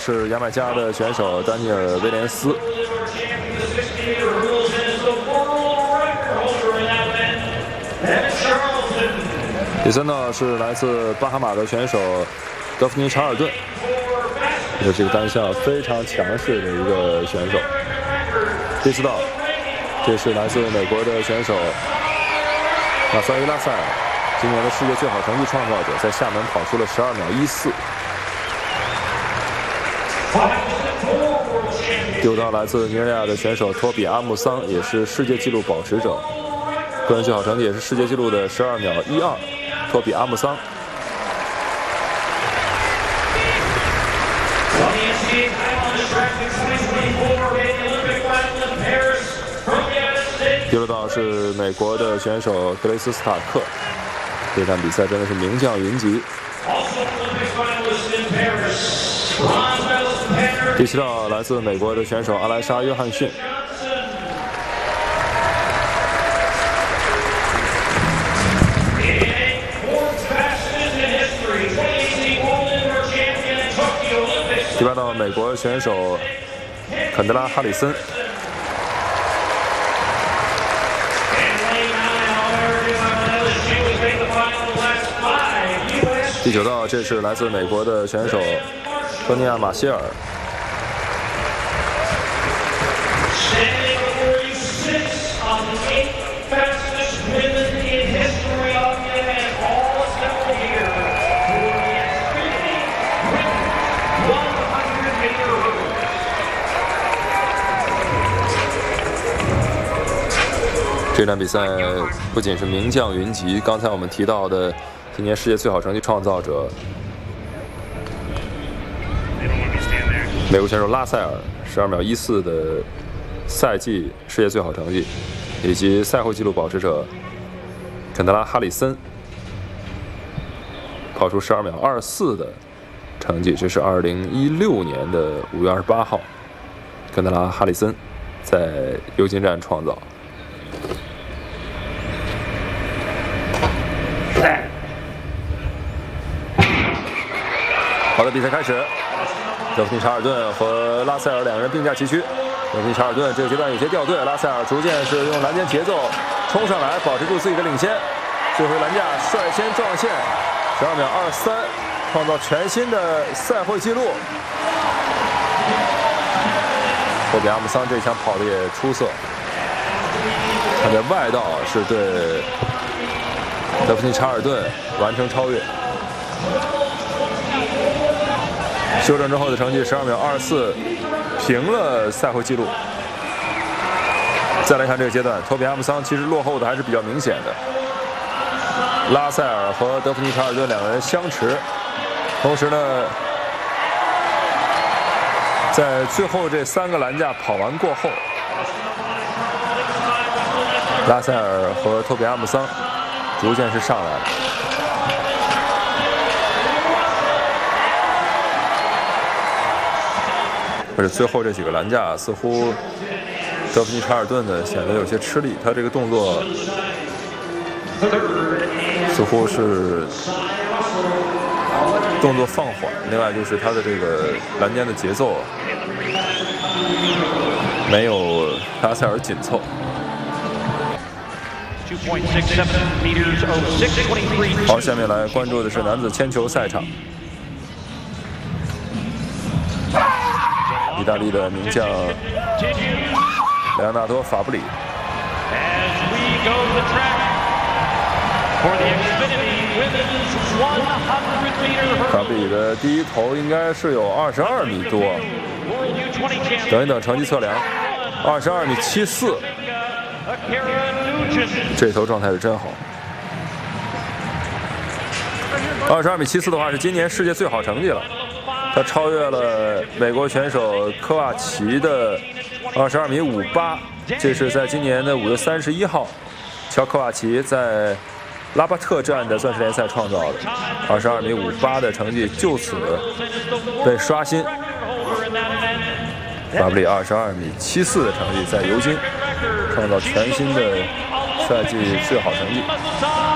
是牙买加的选手丹尼尔·威廉斯。第3道是来自巴哈马的选手德芙妮·查尔顿，也是这个单项非常强势的一个选手。第4道，这是来自美国的选手马萨伊·拉塞尔，今年的世界最好成绩创造者，在厦门跑出了12秒14。第5道来自尼日利亚的选手托比·阿姆桑，也是世界纪录保持者，个人最好成绩也是世界纪录的12秒12。托比·阿姆桑。第6道是美国的选手格雷斯·斯塔克，这场比赛真的是名将云集。第7道来自美国的选手阿莱莎·约翰逊。第8道美国选手肯德拉·哈里森。第9道，这是来自美国的选手托尼亚·马歇尔。这场比赛不仅是名将云集，刚才我们提到的今年世界最好成绩创造者美国选手拉塞尔12秒14的赛季世界最好成绩，以及赛后纪录保持者肯德拉·哈里森跑出12秒24的成绩，这是2016年的5月28号，肯德拉·哈里森在尤金站创造。好的，比赛开始。德芙妮·查尔顿和拉塞尔两个人并驾齐驱。德芙妮·查尔顿这个阶段有些掉队，拉塞尔逐渐是用栏间节奏冲上来，保持住自己的领先。这回栏架率先撞线，12秒23，创造全新的赛会纪录。托比·阿姆桑这一枪跑得也出色，他在外道是对德芙妮·查尔顿完成超越。修正之后的成绩12秒24，平了赛会纪录。再来看这个阶段，托比·阿姆桑其实落后的还是比较明显的。拉塞尔和德芙妮·查尔顿两个人相持，同时呢，在最后这3个栏架跑完过后，拉塞尔和托比·阿姆桑逐渐是上来了。而且最后这几个栏架似乎德芙妮·查尔顿的显得有些吃力，他这个动作似乎是动作放缓，另外就是他的这个栏间的节奏没有拉塞尔紧凑。好，下面来关注的是男子铅球赛场。意大利的名将莱昂纳多·法布里，法布里的第一投应该是有22米多，等一等成绩测量，22米74，这投状态是真好。22米74的话是今年世界最好成绩了。他超越了美国选手科瓦奇的22米58，这是在今年的5月31号，乔科瓦奇在拉巴特站的钻石联赛创造的22米58的成绩，就此被刷新。法布里22米74的成绩，在尤金创造全新的赛季最好成绩。